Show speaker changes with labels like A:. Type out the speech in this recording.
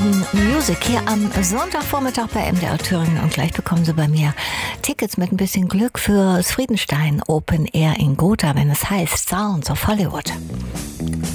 A: Urban Music hier am Sonntagvormittag bei MDR Thüringen. Und gleich bekommen Sie bei mir Tickets mit ein bisschen Glück für das Friedenstein Open Air in Gotha, wenn es heißt Sounds of Hollywood.